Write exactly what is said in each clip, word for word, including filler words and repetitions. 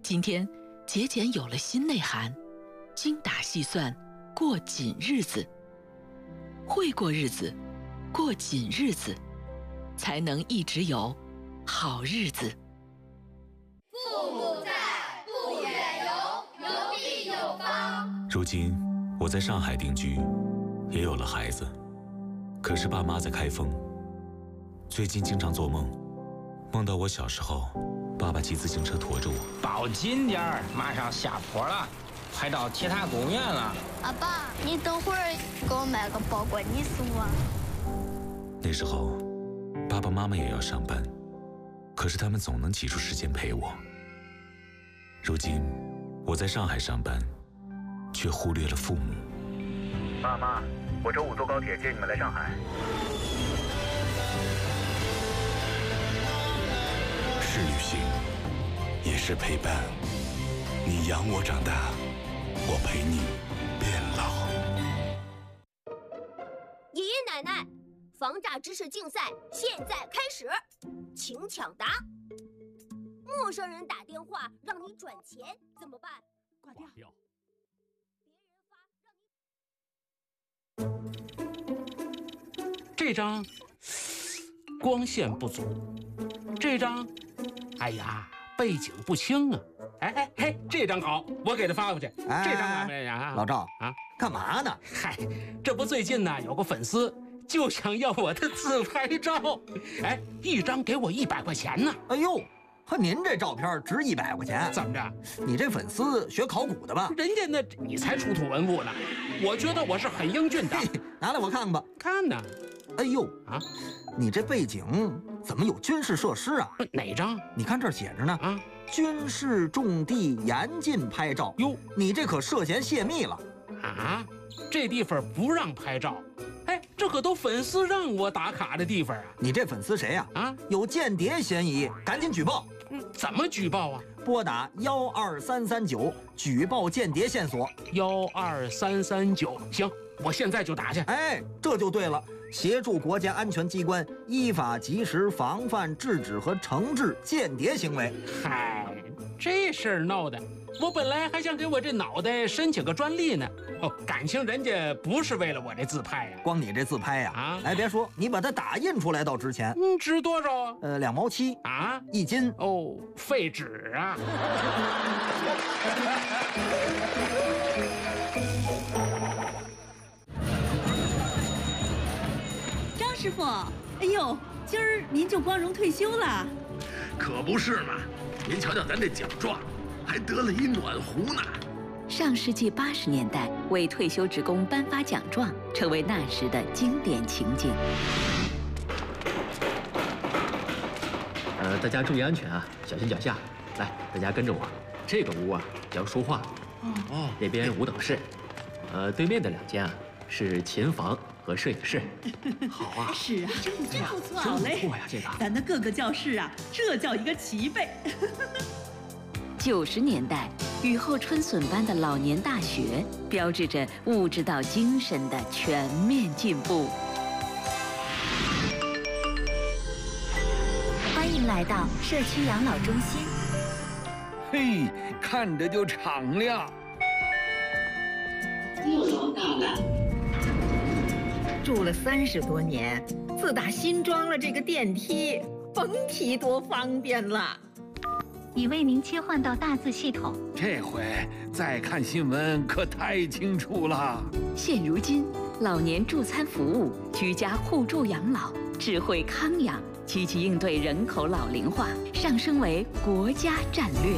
今天节俭有了新内涵，精打细算，过紧日子。会过日子，过紧日子，才能一直有好日子。 父母在，不远游，游必有方。 如今我在上海定居，也有了孩子，可是爸妈在开封。最近经常做梦，梦到我小时候，爸爸骑自行车驮着我。 抱紧点儿，马上下坡了，快到铁塔公园了。 阿爸，你等会儿给我买个包裹，你送我。 那时候，爸爸妈妈也要上班，可是他们总能挤出时间陪我。如今，我在上海上班，却忽略了父母。 爸妈，我周五坐高铁接你们来上海。 是旅行，也是陪伴。你养我长大，我陪你变老。 爷爷奶奶，防诈知识竞赛现在开始，请抢答。陌生人打电话让你转钱怎么办？ 挂掉。 别人发让你。 这张光线不足，这张，哎呀，背景不清啊。哎哎嘿，这张好，我给他发过去。 哎、 这张啊，啊老赵啊， 干嘛呢？ 嗨，这不最近呢有个粉丝就想要我的自拍照，哎，一张给我一百块钱呢。 哎呦，和您这照片值一百块钱？ 怎么着？ 你这粉丝学考古的吧？ 人家那你才出土文物呢，我觉得我是很英俊的。 拿来我看看吧。 看呢。 哎呦啊， 你这背景怎么有军事设施啊？ 哪张？ 你看这儿写着呢啊。 军事重地严禁拍照哟， 你这可涉嫌泄密了啊！这地方不让拍照，哎，这可都粉丝让我打卡的地方啊！ 你这粉丝谁呀？ 啊， 有间谍嫌疑，赶紧举报！ 嗯，怎么举报啊？ 拨打幺二三三九举报间谍线索。 幺二三三九，行，我现在就打去。 哎，这就对了。协助国家安全机关依法及时防范、制止和惩治间谍行为。 嗨，这事儿闹的，我本来还想给我这脑袋申请个专利呢。哦，感情人家不是为了我这自拍呀、 啊，光你这自拍呀、 啊，啊， 哎，别说，你把它打印出来倒值钱。 嗯，值多少啊？ 呃，两毛七啊， 一斤。 哦，废纸啊。 师傅，哎呦，今儿您就光荣退休了？ 可不是嘛！您瞧瞧咱这奖状，还得了一暖壶呢。 上世纪八十年代，为退休职工颁发奖状，成为那时的经典情景。 呃，大家注意安全啊，小心脚下。来，大家跟着我。这个屋啊叫书画，哦，那边舞蹈室，呃，对面的两间啊是琴房和摄影室。 好啊，是啊，真真不错， 真不错呀，这个。 咱的各个教室啊，这叫一个齐备。 九十年代，雨后春笋般的老年大学，标志着物质到精神的全面进步。 欢迎来到社区养老中心。 嘿，看着就敞亮。 不老大了。 住了三十多年，自打新装了这个电梯，甭提多方便了。 已为您切换到大字系统， 这回再看新闻可太清楚了。 现如今，老年助餐服务、居家互助养老、智慧康养，积极应对人口老龄化，上升为国家战略。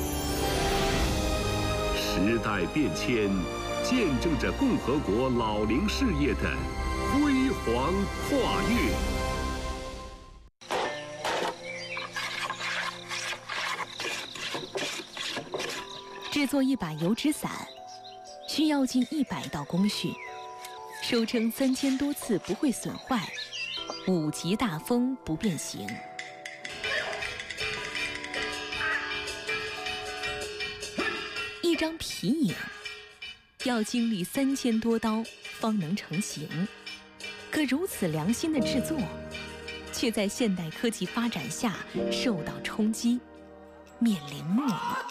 时代变迁，见证着共和国老龄事业的辉煌跨越。 制作一把油纸伞，需要近一百道工序，收称三千多次不会损坏，五级大风不变形。一张皮影要经历三千多刀方能成型，可如此良心的制作，却在现代科技发展下受到冲击，面临没落。